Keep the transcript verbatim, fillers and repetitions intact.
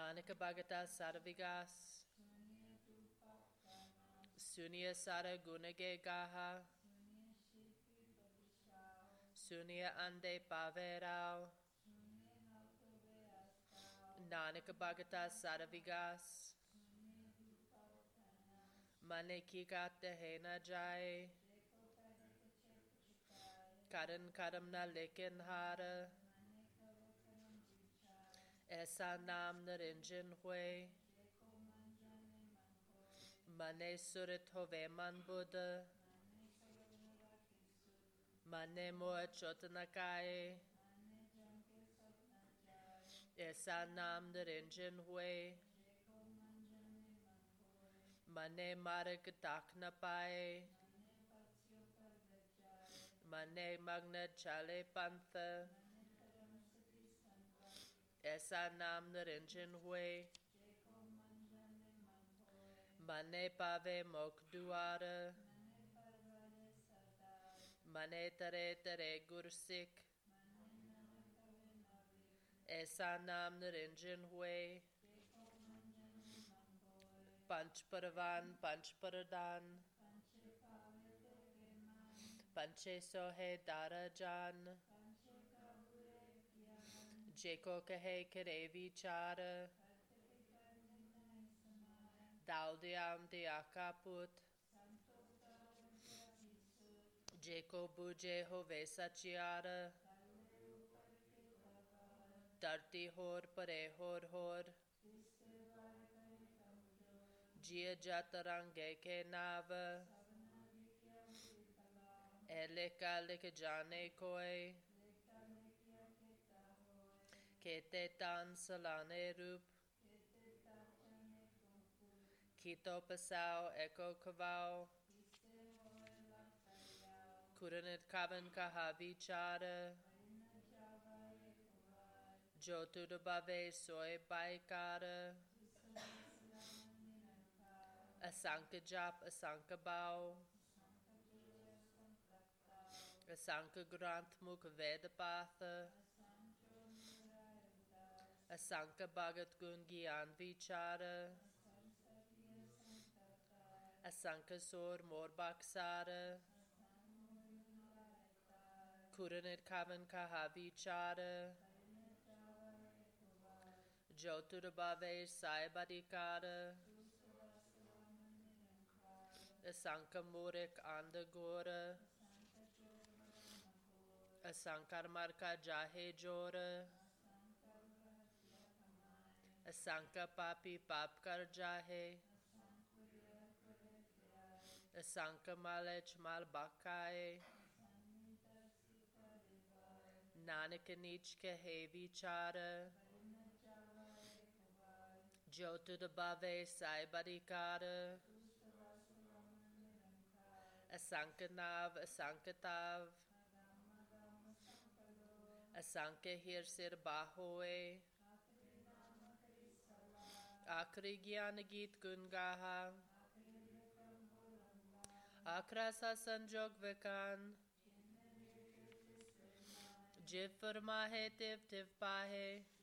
Nanak Bhagata Sarvigas Sunya Sara Gunage Gaha Sunya Ande Paverao Nanak Bhagata Sarvigas Mane Kigata Hena Jai Karan Karamna Lekin Hara Esa Nam Narinjan Hue Mane Surit Hove Man Buddha Mane Moa Chotanakai Esa Nam Narinjan Hue Mane Marak Takna Pai Mane Magna Chale Pantha Esa Nam Narinjan Hue Mane Pave Mokduara Mane Tare Tare Gursik Esa Nam Narinjan Hue Panch Paravan Panch Paradan Panche Sohe Darajan Jeko Kahe Kare Vichara Daudyam Diakaput Jeko Buje Hove Sachiara Darti Hor Pare Hor Hor Jia Jatarange Ke Nava Eleka Lika Jane Koi Kete Tan Salane Rup Kito Pasao Eko Kavao Kuranit Kavan Kahavi Chara Jotudabave Soy Baikara Asanka Jap Asanka Bao Asanka Granth Mukh Vedapatha Asanka Bhagat Gun Gyan Vichara Asanka Sor Morbaksara Kuranit Kavan Kahavi Chara Jotudabave Sai Badikara Asanka Murik Andagora Asankar Marka Jahe Jora Asanka Papi Papkar Jahe Asanka Malech Mal Bakaye Nanak Nich Kahe Vichara Jotudabave Sai Badikara Asanka Nav Asanka Tav Asanka Hirsir Bahoe Akri Gyan Git Gungaha Akrasa Sanjog Vikan Jiv Farmahe Tiv Tiv Pahe